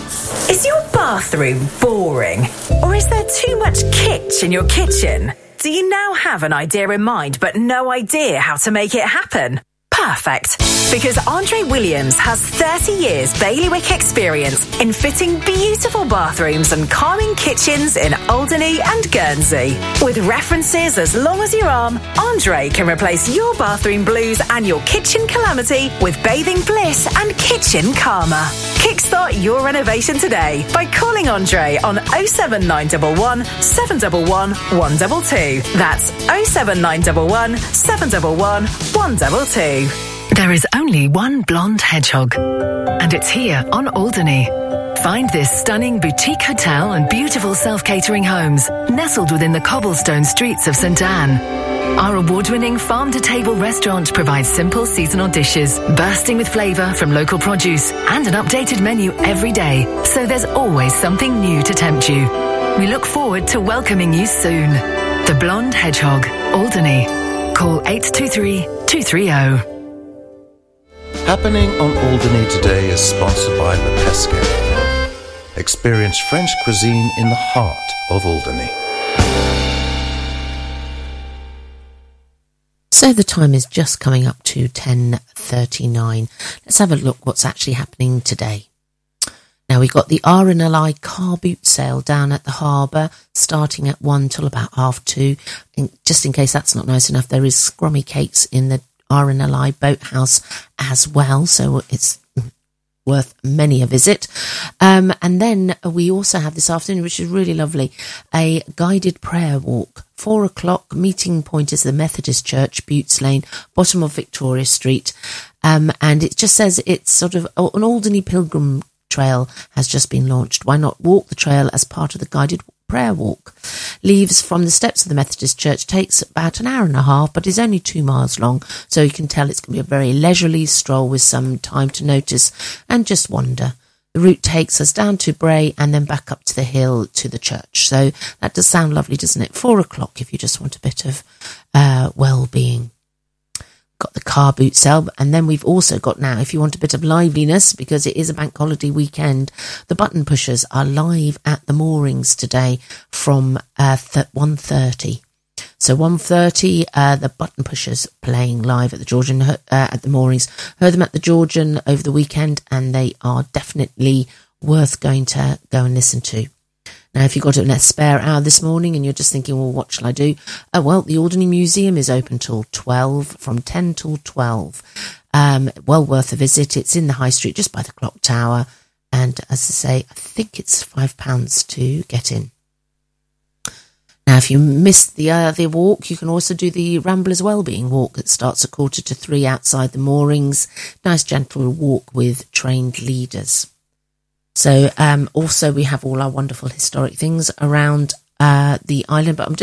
Is your bathroom boring? Or is there too much kitsch in your kitchen? Do you now have an idea in mind but no idea how to make it happen? Perfect. Because Andre Williams has 30 years bailiwick experience in fitting beautiful bathrooms and calming kitchens in Alderney and Guernsey. With references as long as your arm, Andre can replace your bathroom blues and your kitchen calamity with bathing bliss and kitchen karma. Kickstart your renovation today by calling Andre on 07911 711 122. That's 07911 711 122. There is only one blonde hedgehog, and it's here on Alderney. Find this stunning boutique hotel and beautiful self-catering homes nestled within the cobblestone streets of St Anne. Our award-winning farm-to-table restaurant provides simple seasonal dishes, bursting with flavour from local produce, and an updated menu every day, so there's always something new to tempt you. We look forward to welcoming you soon. The Blonde Hedgehog, Alderney. Call 823 230. Happening on Alderney today is sponsored by Le Pesquet. Experience French cuisine in the heart of Alderney. So the time is just coming up to 10:39. Let's have a look what's actually happening today. Now we've got the R&LI car boot sale down at the harbour, starting at 1 till about 2:30. And just in case that's not nice enough, there is scrummy cakes in the R&LI boathouse as well, so it's worth many a visit. And then we also have this afternoon, which is really lovely, a guided prayer walk. 4 o'clock, meeting point is the Methodist Church, Butes Lane, bottom of Victoria Street. And it just says it's sort of an Alderney Pilgrim Trail has just been launched. Why not walk the trail as part of the guided prayer walk? Leaves from the steps of the Methodist Church, takes about an hour and a half, but is only 2 miles long, so you can tell it's going to be a very leisurely stroll with some time to notice and just wander. The route takes us down to Bray and then back up to the hill to the church. So that does sound lovely, doesn't it? 4 o'clock if you just want a bit of well-being. Got the car boot sale, and then we've also got now, if you want a bit of liveliness, because it is a bank holiday weekend, the Button Pushers are live at the moorings today from 1:30. So 1:30, the Button Pushers playing live at the Georgian, at the moorings. Heard them at the Georgian over the weekend, and they are definitely worth going to go and listen to. Now, if you've got a spare hour this morning and you're just thinking, well, what shall I do? Well, the Alderney Museum is open till 12, from 10 till 12. Well worth a visit. It's in the High Street, just by the clock tower. And as I say, I think it's £5 to get in. Now, if you missed the walk, you can also do the Ramblers Wellbeing Walk that starts at 2:45 outside the moorings. Nice gentle walk with trained leaders. So also we have all our wonderful historic things around the island, but I'm